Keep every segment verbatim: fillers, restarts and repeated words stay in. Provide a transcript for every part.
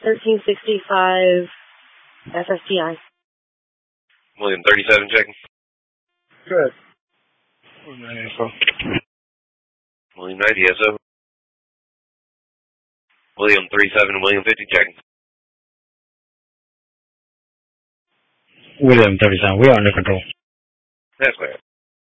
thirteen sixty-five F S T I. William thirty-seven checking. Good. William ninety S O. William thirty-seven and William fifty checking. William thirty-seven, we are under control. That's clear.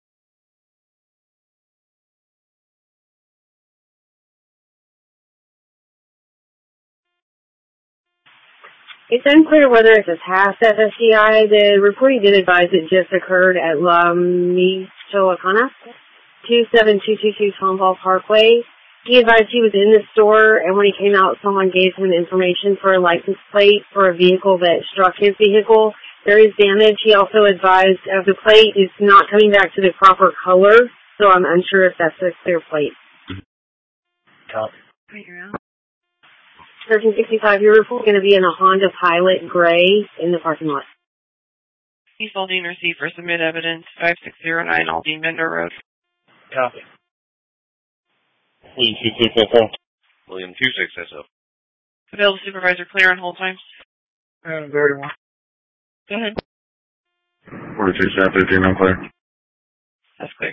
It's unclear whether it's a past F S T I. The reporting did advise it just occurred at La Michoacana, two seven two two two Tomball Parkway. He advised he was in the store, and when he came out, someone gave him information for a license plate for a vehicle that struck his vehicle. There is damage. He also advised of the plate is not coming back to the proper color, so I'm unsure if that's a clear plate. Copy. thirteen sixty-five, your report going to be in a Honda Pilot gray in the parking lot. He's holding receipt for submit evidence, five six zero nine Aldine Bender Road. Copy. William two six S O. William two six S O. Available supervisor clear on hold times. And thirty-one. Go ahead. forty-six after fifteen, I'm clear. That's clear.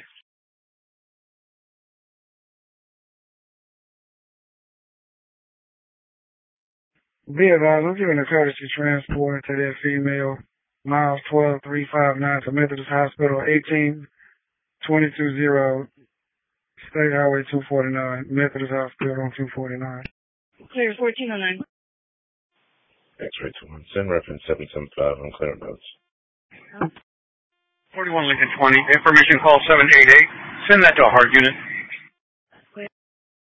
Be advised, I'm giving a courtesy transport to that female, miles twelve three five nine to Methodist Hospital, eighteen twenty-two zero, State Highway two forty-nine, Methodist Hospital on two forty-nine. Clear, fourteen oh nine. X-ray two one, send reference seven seven five on clear notes. forty-one Lincoln twenty, information call seven eight eight, send that to a hard unit.